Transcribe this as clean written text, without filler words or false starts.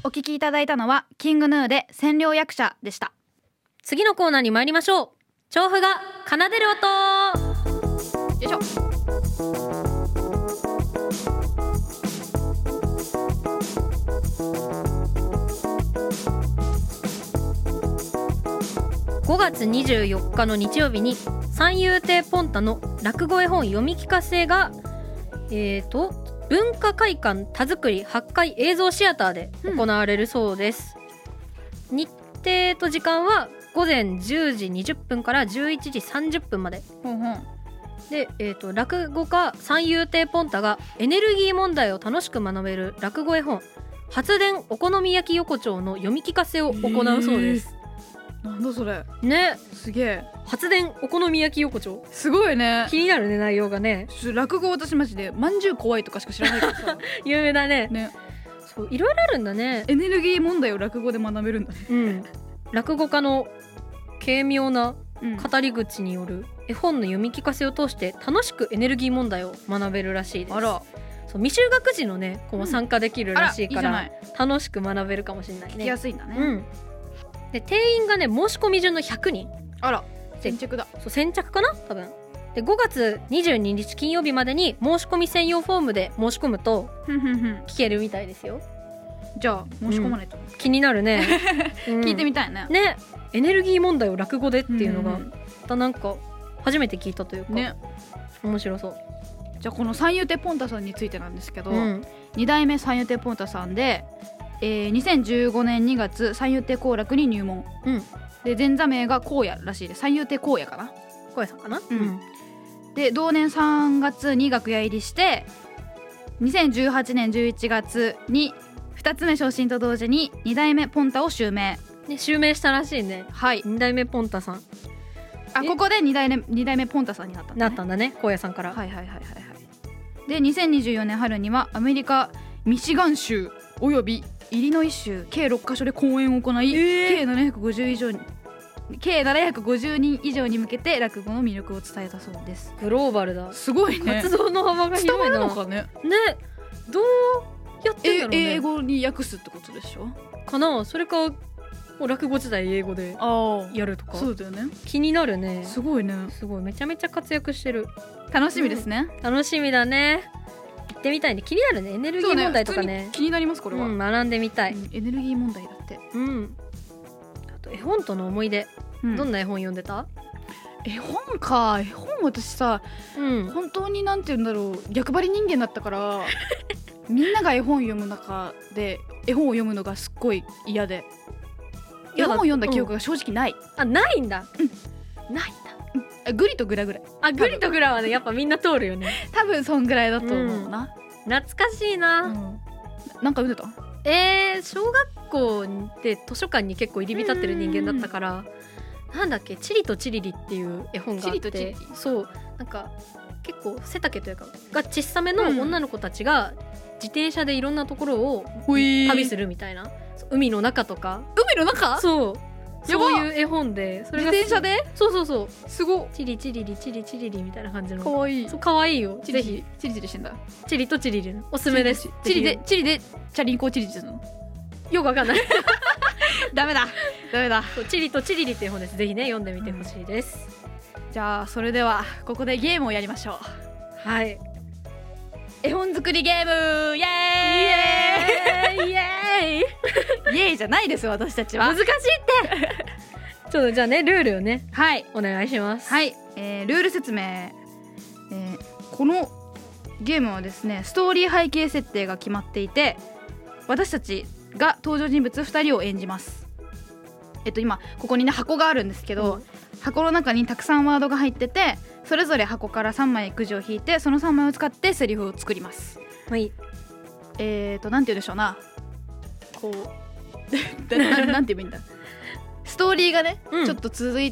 お聞きいただいたのはキングヌーで占領役者でした。 次のコーナーに参りましょう。調布が奏でる音。 よいしょ。 5月24日の日曜日に三遊亭ポンタの落語絵本読み聞かせが文化会館田作り8階映像シアターで行われるそうです、日程と時間は午前10時20分から11時30分まで。で、落語家三遊亭ポンタがエネルギー問題を楽しく学べる落語絵本発電お好み焼き横丁の読み聞かせを行うそうです。 なんだそれね、 すげえ。 発電お好み焼き横丁すごいね。 気になるね、内容がね。 落語私マジでまんじゅう怖いとかしか知らないからさ有名だね。 ね、 そういろいろあるんだね。 エネルギー問題を落語で学べるんだね。 うん、落語家の軽妙なうん語り口による絵本の読み聞かせを通して楽しくエネルギー問題を学べるらしいです。 あら、 そう未就学児のね子も参加できるらしいから、 あらいい楽しく学べるかもしれないね。 聞きやすいんだね。 うん、で定員がね申し込み順の100人。 あら、先着だ。 そう先着かな多分。で5月22日金曜日までに申し込み専用フォームで申し込むと聞けるみたいですよ。 じゃあ申し込まないと、 気になるね、 聞いてみたいね。 ね、エネルギー問題を落語でっていうのが、 うんまたなんか初めて聞いたというか、 ね。 面白そう。 じゃあこの三遊亭ポンタさんについてなんですけど、 うん 2代目三遊亭ポンタさんで、2015年2月三遊亭好楽に入門うんで、前座名が荒野らしいです。三遊亭荒野かな。 小屋さんかな。 うんで同年3月に楽屋入りして、2018年11月に2つ目昇進と同時に2代目ポンタを襲名。 ね、襲名したらしいね。 はい、 2代目ポンタさんここで2代目ポンタさんになったんだね。 なったんだね、小屋さんから。 はいはいはいはいはい。で2024年春にはアメリカミシガン州およびイリノイ州計6カ所で講演を行い、計750人以上に向けて落語の魅力を伝えたそうです。 グローバルだ。 すごいね。 活動の幅が伝わ広いな。 るのかね。 ね、どうやってんだろうね。 英語に訳すってことでしょかな。それかもう落語時代英語であやるとか。 そうだよね。 気になるね。 すごいね。 すごい、めちゃめちゃ活躍してる。 楽しみですね。 楽しみだね。行ってみたいね。気になるね、エネルギー問題とかね。 普通に気になりますこれは、 学んでみたい。 エネルギー問題だって。 あと絵本との思い出、どんな絵本読んでた？ 絵本か。絵本私さ、本当になんて言うんだろう、逆張り人間だったからみんなが絵本読む中で絵本を読むのがすっごい嫌で、絵本を読んだ記憶が正直ない。 あ、ないんだ。ないんだ。 グリとグラぐらい。 あ、グリとグラはね、やっぱみんな通るよね。 多分そんぐらいだと思うな。 懐かしいな。 なんか読んでた？ 小学校で図書館に結構入り浸ってる人間だったから、なんだっけ、チリとチリリっていう絵本があって、 チリとチリリ、 そうなんか結構背丈というかが小さめの女の子たちが自転車でいろんなところを旅するみたいな、海の中とか。 海の中？ そういう絵本で、それが自転車で？ そうすごっ。 チリチリリチリチリリみたいな感じの。 かわいい。 そう、かわいいよ。 チリぜひ。 チリチリしてんだ。 チリとチリリおすすめです。 チリでチャリンコチリチリするの？ よくわかんないダメだそう、チリとチリリっていう本です。ぜひね読んでみてほしいです、 じゃあそれではここでゲームをやりましょう。 はい。 絵本作りゲームイエーイイエーイイエーイじゃないですよ、私たちは。 難しいってちょっとじゃあね、ルールをね、 はいお願いします。 はい、ルール説明、このゲームはですね、ストーリー背景設定が決まっていて、私たちが登場人物2人を演じます。今ここにね箱があるんですけど、箱の中にたくさんワードが入ってて、それぞれ箱から3枚くじを引いて、その3枚を使ってセリフを作ります。 はい。 なんて言うんでしょうな、こうなんて言えばいいんだ、ストーリーがね、ちょっと続い